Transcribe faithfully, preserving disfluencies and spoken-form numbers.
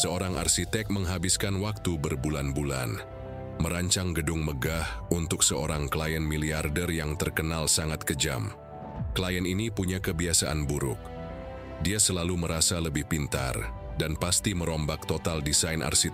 Seorang arsitek menghabiskan waktu berbulan-bulan merancang gedung megah untuk seorang klien miliarder yang terkenal sangat kejam. Klien ini punya kebiasaan buruk. Dia selalu merasa lebih pintar dan pasti merombak total desain arsitek